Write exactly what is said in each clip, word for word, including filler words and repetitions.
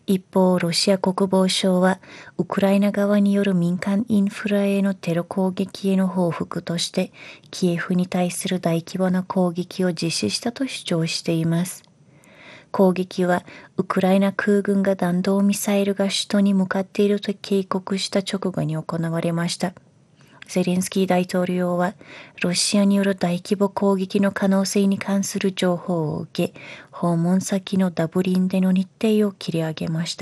一方、ロシア国防省は、ウクライナ側による民間インフラへのテロ攻撃への報復として、キエフに対する大規模な攻撃を実施したと主張しています。攻撃は、ウクライナ空軍が弾道ミサイルが首都に向かっていると警告した直後に行われました。ゼレンスキー大統領は、ロシアによる大規模攻撃の可能性に関する情報を受け、訪問先のダブリンでの日程を切り上げました。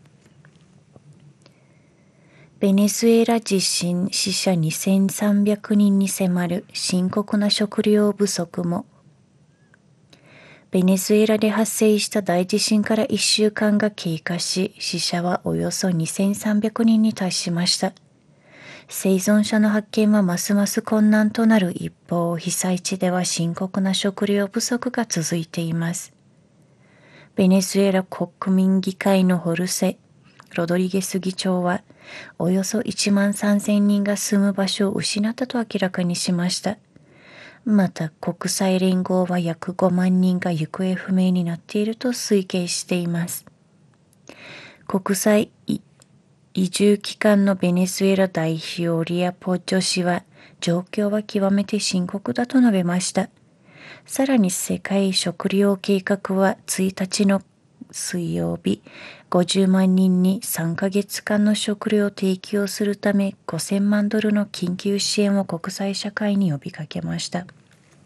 ベネズエラ地震死者にせんさんびゃくにんに迫る深刻な食料不足も。ベネズエラで発生した大地震からいっしゅうかんが経過し、死者はおよそにせんさんびゃくにんに達しました。生存者の発見はますます困難となる一方、被災地では深刻な食料不足が続いています。ベネズエラ国民議会のホルセ・ロドリゲス議長は、およそいちまんさんぜんにんが住む場所を失ったと明らかにしました。また、国際連合は約ごまんにんが行方不明になっていると推計しています。国際移住機関のベネズエラ代表リア・ポッジョ氏は、状況は極めて深刻だと述べました。さらに世界食糧計画はついたちの水曜日、ごじゅうまんにんにさんかげつかんの食料を提供するためごせんまんドルの緊急支援を国際社会に呼びかけました。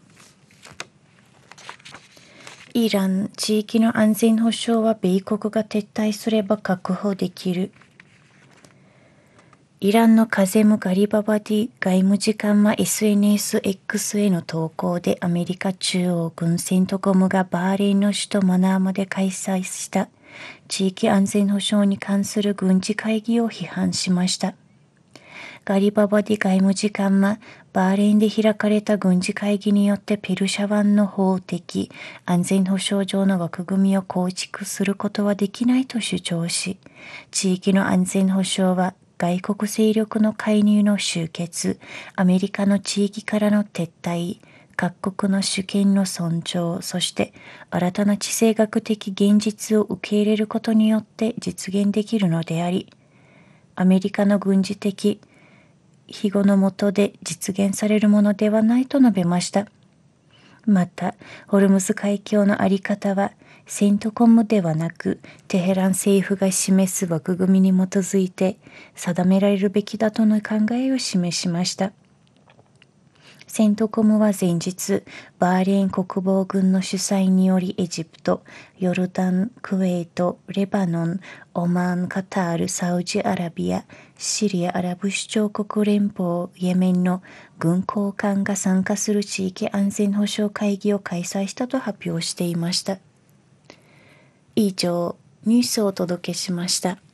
イラン、地域の安全保障は米国が撤退すれば確保できる。イランのカゼム・ガリババディ外務次官は エスエヌエスエックス への投稿でアメリカ中央軍セントコムがバーレーンの首都マナーマで開催した地域安全保障に関する軍事会議を批判しました。ガリババディ外務次官はバーレーンで開かれた軍事会議によってペルシャ湾の法的安全保障上の枠組みを構築することはできないと主張し、地域の安全保障は外国勢力の介入の終結、アメリカの地域からの撤退、各国の主権の尊重、そして新たな地政学的現実を受け入れることによって実現できるのであり、アメリカの軍事的庇護の下で実現されるものではないと述べました。また、ホルムズ海峡のあり方は、セントコムではなく、テヘラン政府が示す枠組みに基づいて定められるべきだとの考えを示しました。セントコムは前日、バーレーン国防軍の主催によりエジプト、ヨルダン、クウェート、レバノン、オマーン、カタール、サウジアラビア、シリアアラブ首長国連邦、イエメンの軍高官が参加する地域安全保障会議を開催したと発表していました。以上、ニュースをお届けしました。